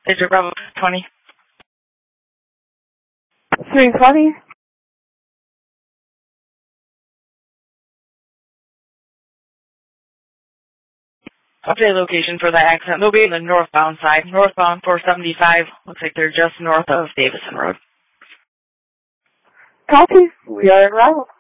Digit Bravo 20. 320. Update location for the accident. They'll be in the northbound side. Northbound 475. Looks like they're just north of Davison Road. Copy. We are in arrival.